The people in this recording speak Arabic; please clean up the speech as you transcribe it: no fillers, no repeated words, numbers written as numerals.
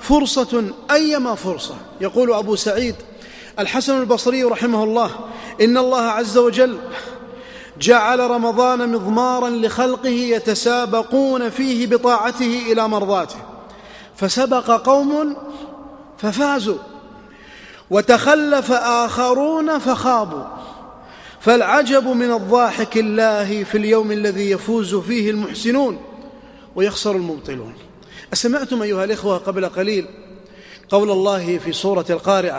فرصة أيما فرصة. يقول أبو سعيد الحسن البصري رحمه الله: إن الله عز وجل جعل رمضان مضمارا لخلقه يتسابقون فيه بطاعته إلى مرضاته، فسبق قوم ففازوا وتخلف آخرون فخابوا، فالعجب من الضاحك الله في اليوم الذي يفوز فيه المحسنون ويخسر المبطلون. أسمعتم أيها الإخوة قبل قليل قول الله في سورة القارعة: